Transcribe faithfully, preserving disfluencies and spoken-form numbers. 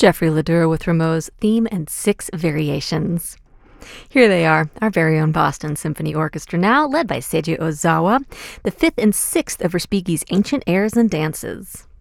Jeffrey Ledoux with Rameau's theme and six variations. Here they are, our very own Boston Symphony Orchestra now, led by Seiji Ozawa, the fifth and sixth of Respighi's Ancient Airs and Dances.